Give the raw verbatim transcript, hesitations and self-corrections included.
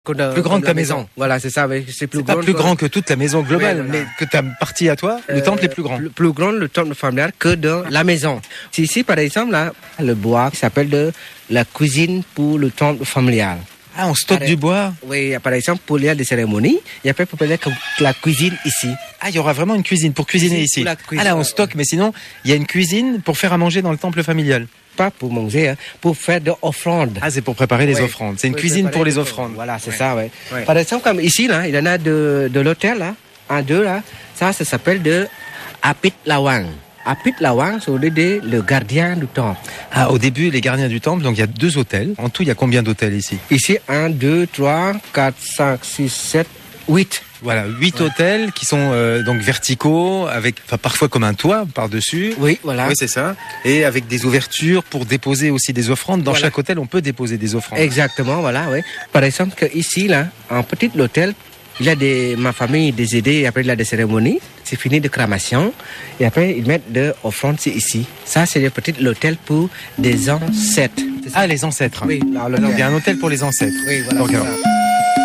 De, plus grande que la maison. maison. Voilà, c'est ça. C'est plus c'est pas grand, plus grand que toute la maison globale, oui, voilà. mais que ta partie à toi, le euh, temple est plus grand. Plus, plus grand le temple familial que de la maison. Ici, par exemple, là, le bois qui s'appelle de la cuisine pour le temple familial. Ah, on stocke par, du bois. Oui, par exemple, pour les cérémonies, il y a peut être la cuisine ici. Ah, il y aura vraiment une cuisine pour cuisiner ici. Cuisine, ah là, on stocke, mais sinon, il y a une cuisine pour faire à manger dans le temple familial. Pas pour manger, hein, pour faire des offrandes. Ah, c'est pour préparer les oui. offrandes. C'est une oui, cuisine pour les offrandes. Voilà, c'est oui. ça, ouais. oui. Par exemple, comme ici, là, il y en a de, de l'hôtel, là, un, deux, là. Ça, ça s'appelle de Apit Lawang. Apit Lawang, c'est le gardien du temple. Ah, au début, les gardiens du temple, donc il y a deux hôtels. En tout, il y a combien d'hôtels ici? Ici, un, deux, trois, quatre, cinq, six, sept, huit. Voilà, huit ouais. hôtels qui sont euh, donc verticaux, avec enfin, parfois comme un toit par-dessus. Oui, voilà. Oui, c'est ça. Et avec des ouvertures pour déposer aussi des offrandes. Dans voilà. chaque hôtel, on peut déposer des offrandes. Exactement, voilà, oui. Par exemple, que ici, là, en petit hôtel, il y a des, ma famille des aidés, et après il y a des cérémonies, c'est fini de crémation, et après ils mettent des offrandes ici. Ça, c'est le petit hôtel pour des ancêtres. Ah, les ancêtres. Oui, alors, il y a un hôtel pour les ancêtres. Oui, voilà. Donc,